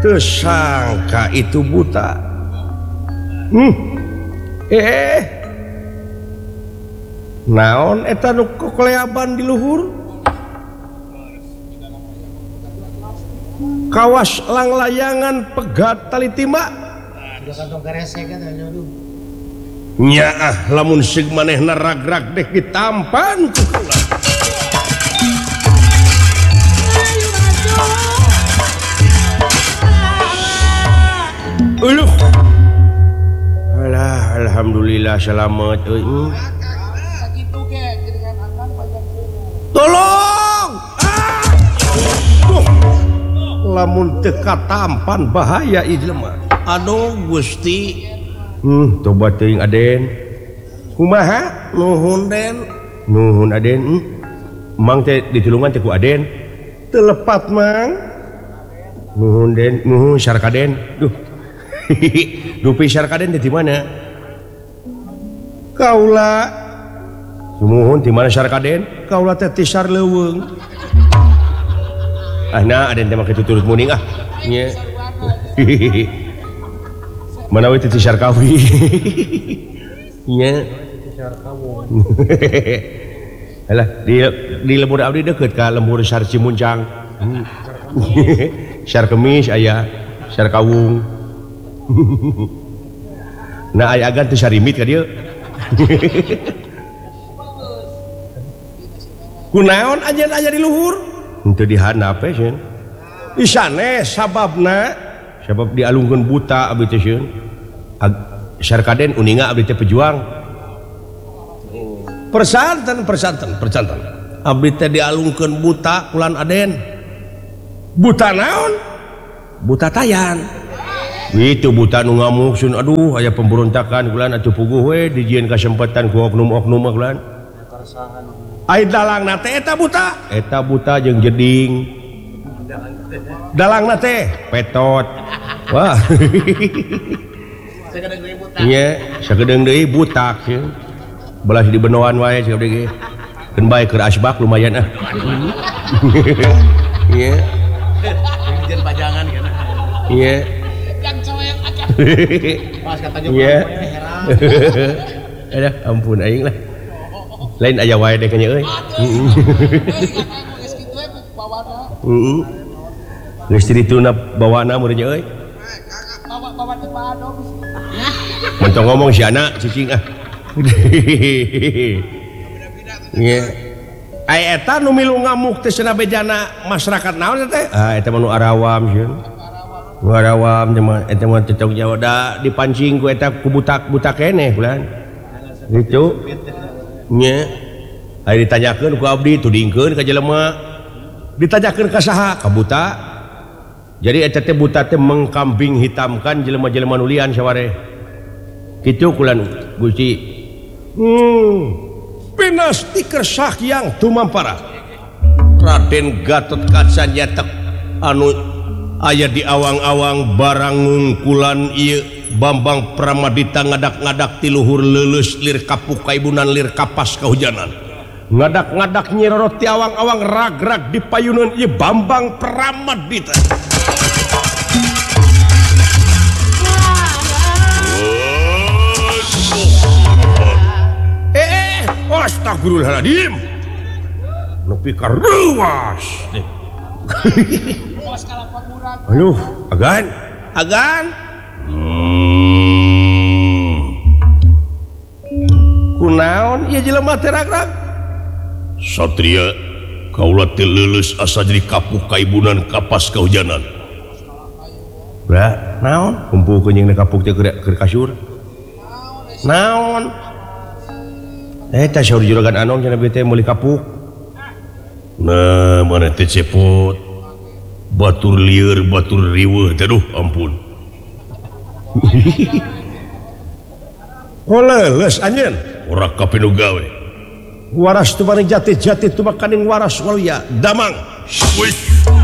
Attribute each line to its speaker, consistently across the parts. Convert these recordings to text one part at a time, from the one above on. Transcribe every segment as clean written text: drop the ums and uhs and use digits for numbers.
Speaker 1: tersangka itu buta. Naon eta nu kokleaban di luhur? Kawas langlayangan pegat tali timba. Nyaah lamun sig manehna rag-rag dek ditampan ku kula. Uluh. Alah, alhamdulillah selamat euy. Tolong! Lamun teka tampan bahaya ieu mah. Aduh Gusti. Coba teuing Aden. Kumaha? Nuhun Den. Nuhun Aden. Mang teh ditulungan teh ku Aden. Teu lepat Mang. Nuhun Den, nuhun Syarkaden. Duh. Dupi Syarkaden di mana? Kaula. Nuhun di mana Syarkaden? Kaula teh ti Sarleuweung. Nah Aden teh make tuturut muning ah. Nya. Mana we teh Syarkawi. Nya. Syarkawu. Alah di lembur abdi deukeut ka lembur Syar Cimuncang. Syar Kemis aya, Syar Kawung. Nah aya agan teh Syarimit ka dieu. Kunaon ajen aya di luhur? Henteu dihandap sieun. Isane sababna sabab dialungkeun buta abdi teh sieun. Syarkaden uninga abdi teh pejuang. Persanten. Abdi teh dialungkeun buta kulan Aden. Buta naon? Buta tayan. Itu buta nu ngamuk sun aduh aya pemberontakan kulan atuh puguh we dijieun kasempatan ku oknum-oknum kulan. Ai dalangna teh eta buta jeung jeding. Dalangna teh petot. Wah. Iya, sagedeung deui butak sieun. Belas di benoan wae cek deui. Keun bae keur asbak lumayan ah. Iya. Dijieun pajangan kana. Iya. Pas katanya ada ampun aing lah lain aya wae deh kanya euy geus dituna bawana muridnya euy mentong ngomong si anak cicing ah nya ai eta nu milu ngamuk teh cenah bejana masyarakat naon teh eta mah nu arawam sieun warawam eta mah cocok Jawa da dipancing ku eta ku butak-butak keneh bulan gitu nya aya ditanyakeun ku abdi tudingkeun ka jelema ditanyakeun ka saha ka buta jadi eta teh buta teh mengkambing hitamkan jelema-jelema nu lian saware kitu kulan Gusti pinasti kersah yang tumampara Raden Gatot Kaca nyatek anu aya di awang-awang barang ngungkulan ieu Bambang Pramadita ngadak-ngadak ti luhur leuleus lir kapuk kaibunan lir kapas kahujanan ngadak-ngadak nyirorot ti awang-awang rag-rag di payunan ieu Bambang Pramadita. Astagfirullahaladzim nepi ka ruas aduh, agan. Kunaon ieu jelema teh rag-rag? Satria, kaula teh leuleus asa jadi kapuk kaibunan kapas kahujanan. Bra, naon? Kumpulkeun jeung kapuk teh keur kasur. Naon? Eta saur juragan Anom cenah teh meuli kapuk. Nah, mana teh cepot. Batur lieur, batur riweuh, aduh ampun. Leles anjeun, ora kapinu gawe. Waras teu mani jati-jati teu makaning waras waluya, damang. Wih.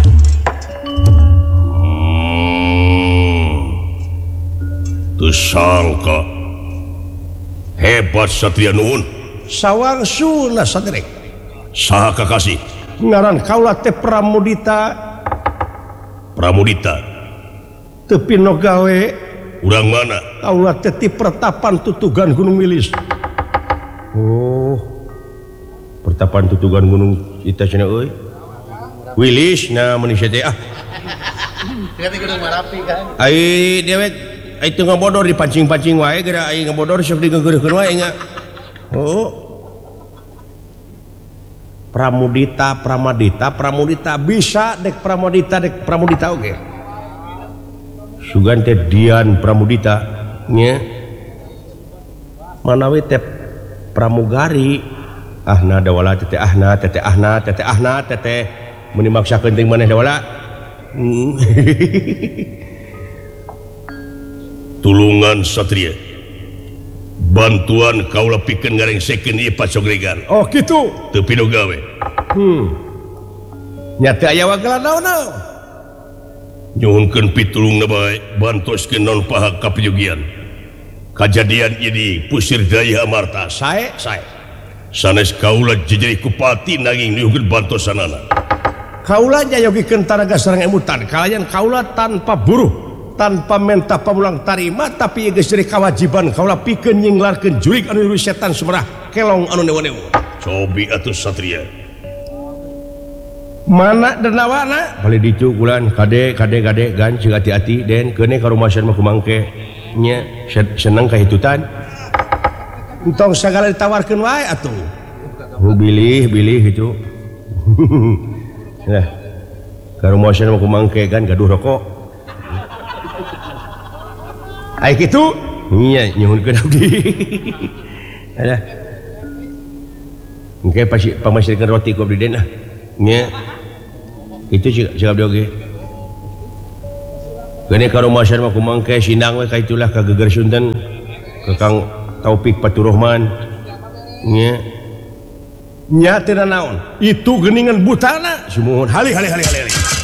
Speaker 1: Teu sangka. Hebat Satria nuhun. Sawang suna saderek. Saha kakasih? Ngaran kaula teh Pramudita. tepi no gawe
Speaker 2: urang mana
Speaker 1: kaula teh pertapan tutugan Gunung Wilis. Oh pertapan tutugan gunung kita cenah euy Wilis na manusia teh
Speaker 3: Berarti gunung Marapi kan.
Speaker 1: ai dewek ai teu ngabodor dipancing-pancing wae geura ai ngabodor sok digeugeureukeun wae nya. Oh Pramudita bisa dek Pramudita oge. Sugan teh Dian Pramudita nya. Manawi teh pramugari ahna dawala teteh ahna mun dimaksakeun teh maneh dawala.
Speaker 2: Tulungan satria bantuan kaula pikeun ngarengsekeun ieu pacogregan.
Speaker 1: Oh kitu
Speaker 2: teu pinu gawe
Speaker 1: nya teu aya wagelan naon.
Speaker 2: nyuhunkeun pitulungna bae bantoskeun non paha kapijugian kajadian ini Pusir Daya Amarta
Speaker 1: Sae
Speaker 2: sanes kaula jejeri kupati nanging nyuhunkeun bantosanana.
Speaker 1: Kaula nyayogikeun tanaga sareng emutan kalayan kaula tanpa buruh tanpa menta pamulang tarima tapi geus jadi kewajiban kaula pikeun nyinglarkeun jurig anu nulis setan sumerah kelong anu newa-newa.
Speaker 2: Cobi atuh satria
Speaker 1: Mana dernawana balik dicu bulan kade gan cing hati-hati den kene ka rumasan mah kumangke nya seneng kahitutan entong sagala ditawarkeun wae atuh bilih gitu. Nah ka rumasan mah kumangke kan gaduh rokok ai kitu nya nyuhunkeun abdi. Ada engke pamasirkeun roti ku abdi den nya itu cik abdi oge kene ka rumasan mah kumangke sinang we ka itulah ka Geger Sunten ka Kang Taufik Paturohman nya teu naon itu geuningan butana sumuhun hali